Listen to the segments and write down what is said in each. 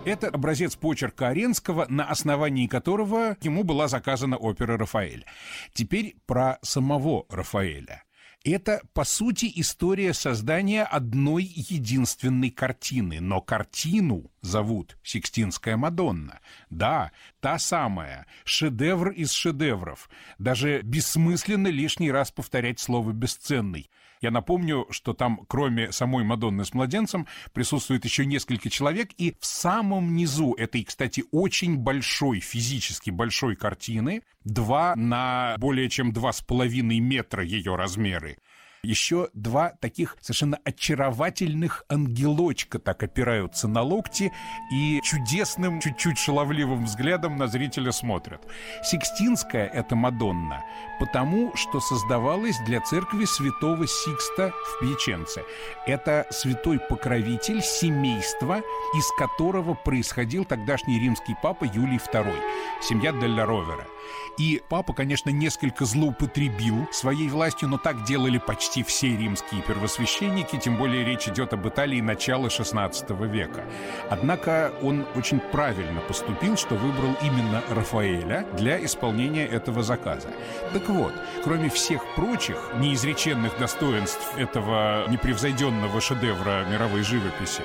Это образец почерка Аренского, на основании которого ему была заказана опера «Рафаэль». Теперь про самого Рафаэля. Это, по сути, история создания одной единственной картины, но картину зовут «Сикстинская Мадонна». Да, та самая, шедевр из шедевров. Даже бессмысленно лишний раз повторять слово «бесценный». Я напомню, что там, кроме самой Мадонны с младенцем, присутствует еще несколько человек, и в самом низу этой, кстати, очень большой, физически большой картины, 2 на более чем 2,5 метра ее размеры, еще 2 таких совершенно очаровательных ангелочка так опираются на локти и чудесным, чуть-чуть шаловливым взглядом на зрителя смотрят. Сикстинская — это Мадонна, потому что создавалась для церкви святого Сикста в Пьяченце. Это святой покровитель семейства, из которого происходил тогдашний римский папа Юлий II, семья Делла Ровера. И папа, конечно, несколько злоупотребил своей властью, но так делали почти все римские первосвященники, тем более речь идет об Италии начала XVI века. Однако он очень правильно поступил, что выбрал именно Рафаэля для исполнения этого заказа. Так вот, кроме всех прочих неизреченных достоинств этого непревзойденного шедевра мировой живописи,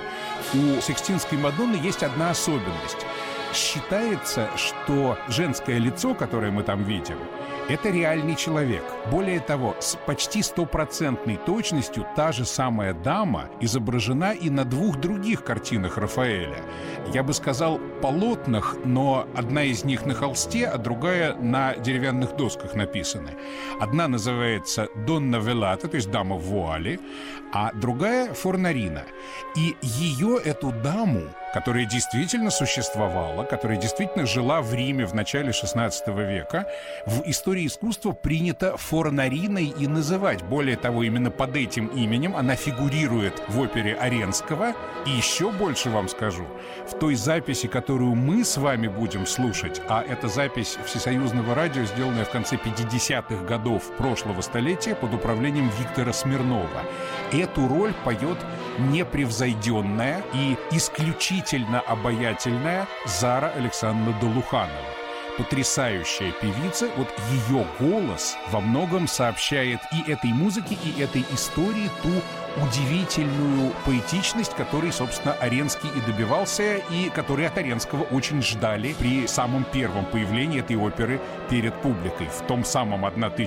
у Сикстинской Мадонны есть одна особенность. Считается, что женское лицо, которое мы там видим, это реальный человек. Более того, с почти 100% точностью та же самая дама изображена и на 2 других картинах Рафаэля. Я бы сказал, полотнах, но одна из них на холсте, а другая на деревянных досках написаны. Одна называется «Донна Велата», то есть «Дама в вуале», а другая «Форнарина». И ее, эту даму, которая действительно существовала, которая действительно жила в Риме в начале XVI века, в истории искусства принято Форнариной и называть. Более того, именно под этим именем она фигурирует в опере Аренского. И еще больше вам скажу, в той записи, которую мы с вами будем слушать, а это запись Всесоюзного радио, сделанная в конце 50-х годов прошлого столетия под управлением Виктора Смирнова, эту роль поет непревзойденная и исключительно обаятельная Зара Александровна Долуханова. Потрясающая певица, вот ее голос во многом сообщает и этой музыке, и этой истории ту удивительную поэтичность, которой, собственно, Аренский и добивался, и которой от Аренского очень ждали при самом первом появлении этой оперы перед публикой, в том самом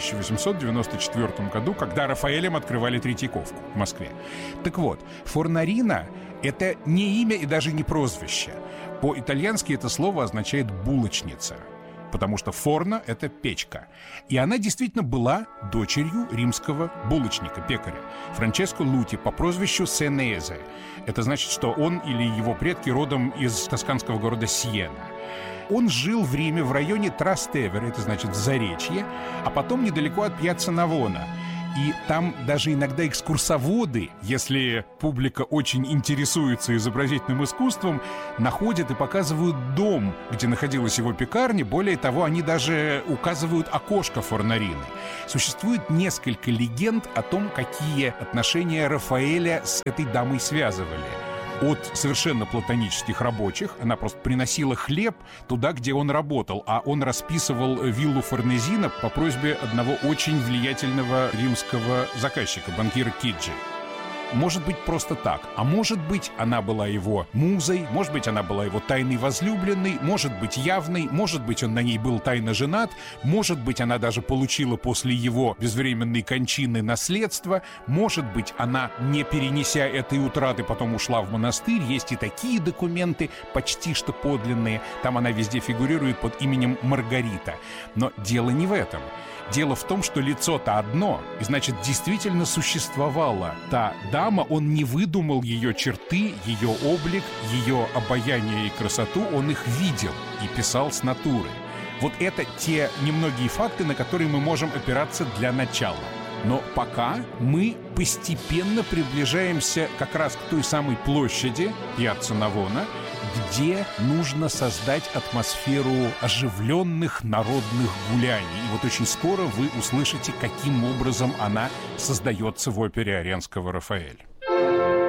1894 году, когда Рафаэлем открывали Третьяковку в Москве. Так вот, Форнарина — это не имя и даже не прозвище. По-итальянски это слово означает «булочница», потому что форна — это печка. И она действительно была дочерью римского булочника, пекаря, Франческо Лути по прозвищу Сенезе. Это значит, что он или его предки родом из тосканского города Сиена. Он жил в Риме в районе Трастевер, это значит в Заречье, а потом недалеко от Пьяцца Навона. И там даже иногда экскурсоводы, если публика очень интересуется изобразительным искусством, находят и показывают дом, где находилась его пекарня. Более того, они даже указывают окошко Форнарины. Существует несколько легенд о том, какие отношения Рафаэля с этой дамой связывали. От совершенно платонических рабочих, она просто приносила хлеб туда, где он работал, а он расписывал виллу Форнезина по просьбе одного очень влиятельного римского заказчика, банкира Киджи. Может быть, просто так. А может быть, она была его музой, может быть, она была его тайной возлюбленной, может быть, явной, может быть, он на ней был тайно женат, может быть, она даже получила после его безвременной кончины наследство, может быть, она, не перенеся этой утраты, потом ушла в монастырь. Есть и такие документы, почти что подлинные. Там она везде фигурирует под именем Маргарита. Но дело не в этом. Дело в том, что лицо-то одно, и значит, действительно существовала та дама, он не выдумал ее черты, ее облик, ее обаяние и красоту, он их видел и писал с натуры. Вот это те немногие факты, на которые мы можем опираться для начала. Но пока мы постепенно приближаемся как раз к той самой площади Пьяцца Навона, где нужно создать атмосферу оживленных народных гуляний. И вот очень скоро вы услышите, каким образом она создается в опере Аренского «Рафаэль».